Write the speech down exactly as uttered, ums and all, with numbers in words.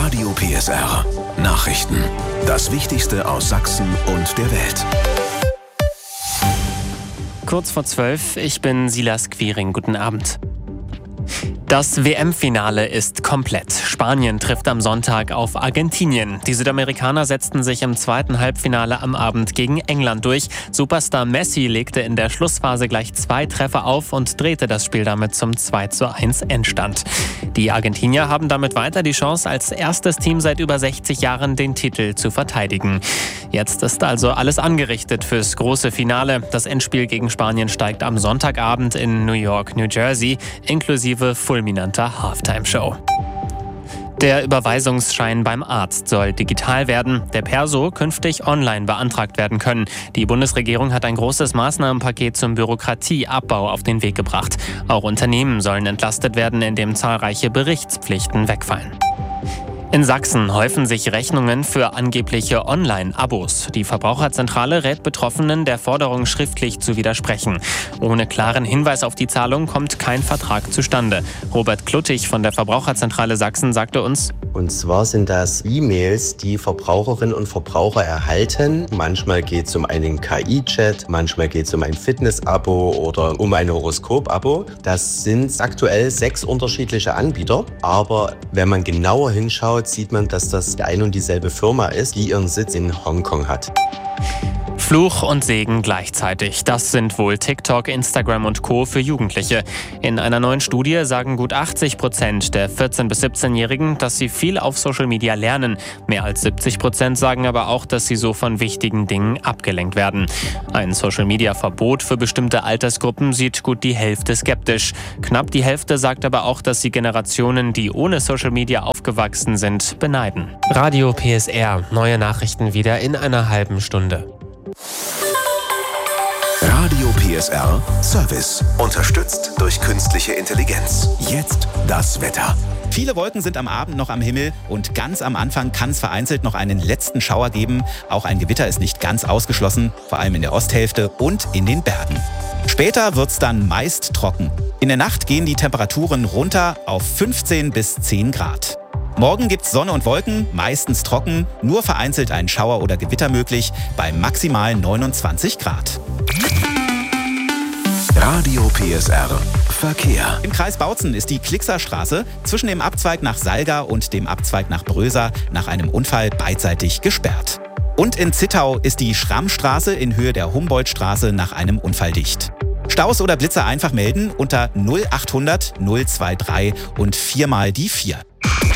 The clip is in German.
Radio P S R. Nachrichten. Das Wichtigste aus Sachsen und der Welt. Kurz vor zwölf, ich bin Silas Quiring. Guten Abend. Das W M-Finale ist komplett. Spanien trifft am Sonntag auf Argentinien. Die Südamerikaner setzten sich im zweiten Halbfinale am Abend gegen England durch. Superstar Messi legte in der Schlussphase gleich zwei Treffer auf und drehte das Spiel damit zum zwei zu eins Endstand. Die Argentinier haben damit weiter die Chance, als erstes Team seit über sechzig Jahren den Titel zu verteidigen. Jetzt ist also alles angerichtet fürs große Finale. Das Endspiel gegen Spanien steigt am Sonntagabend in New York, New Jersey, inklusive fulminanter Halftime-Show. Der Überweisungsschein beim Arzt soll digital werden, der Perso künftig online beantragt werden können. Die Bundesregierung hat ein großes Maßnahmenpaket zum Bürokratieabbau auf den Weg gebracht. Auch Unternehmen sollen entlastet werden, indem zahlreiche Berichtspflichten wegfallen. In Sachsen häufen sich Rechnungen für angebliche Online-Abos. Die Verbraucherzentrale rät Betroffenen, der Forderung schriftlich zu widersprechen. Ohne klaren Hinweis auf die Zahlung kommt kein Vertrag zustande. Robert Kluttig von der Verbraucherzentrale Sachsen sagte uns: Und zwar sind das E-Mails, die Verbraucherinnen und Verbraucher erhalten. Manchmal geht es um einen K I-Chat, manchmal geht es um ein Fitness-Abo oder um ein Horoskop-Abo. Das sind aktuell sechs unterschiedliche Anbieter. Aber wenn man genauer hinschaut, sieht man, dass das ein und dieselbe Firma ist, die ihren Sitz in Hongkong hat. Fluch und Segen gleichzeitig. Das sind wohl TikTok, Instagram und Co. für Jugendliche. In einer neuen Studie sagen gut achtzig Prozent der vierzehn- bis siebzehnjährigen, dass sie viel auf Social Media lernen. Mehr als siebzig Prozent sagen aber auch, dass sie so von wichtigen Dingen abgelenkt werden. Ein Social-Media-Verbot für bestimmte Altersgruppen sieht gut die Hälfte skeptisch. Knapp die Hälfte sagt aber auch, dass sie Generationen, die ohne Social Media aufgewachsen sind, beneiden. Radio P S R. Neue Nachrichten wieder in einer halben Stunde. Radio P S R Service. Unterstützt durch künstliche Intelligenz. Jetzt das Wetter. Viele Wolken sind am Abend noch am Himmel und ganz am Anfang kann es vereinzelt noch einen letzten Schauer geben. Auch ein Gewitter ist nicht ganz ausgeschlossen, vor allem in der Osthälfte und in den Bergen. Später wird's dann meist trocken. In der Nacht gehen die Temperaturen runter auf fünfzehn bis zehn Grad. Morgen gibt's Sonne und Wolken, meistens trocken, nur vereinzelt ein Schauer oder Gewitter möglich, bei maximal neunundzwanzig Grad. Radio P S R Verkehr. Im Kreis Bautzen ist die Klickserstraße zwischen dem Abzweig nach Salga und dem Abzweig nach Bröser nach einem Unfall beidseitig gesperrt. Und in Zittau ist die Schrammstraße in Höhe der Humboldtstraße nach einem Unfall dicht. Staus oder Blitzer einfach melden unter null achthundert null drei drei und viermal die vier.